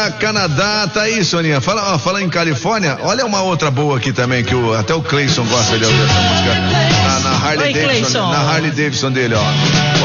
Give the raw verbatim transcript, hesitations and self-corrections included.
Canadá, Canadá, tá aí, Soninha. Fala, ó, fala em Califórnia, olha uma outra boa aqui também, que o, até o Cleison gosta de ouvir essa música. Na, na Harley Oi, Davidson, Cleison. na Harley Davidson dele, ó.